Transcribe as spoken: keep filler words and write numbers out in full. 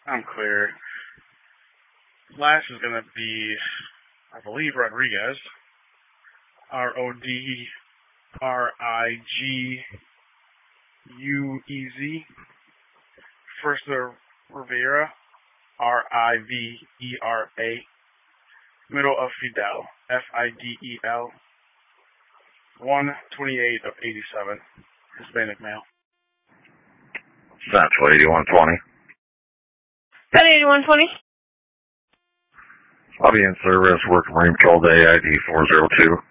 I'm clear. Last is going to be, I believe, Rodriguez. R O D R I G U E Z. First, the Rivera. R I V E R A. Middle of Fidel. F I D E L. one twenty-eight of eighty-seven. Hispanic male. Central eighty-one twenty. eighty-one twenty. I'll be in service, working Marine Patrol Day, I D four zero two.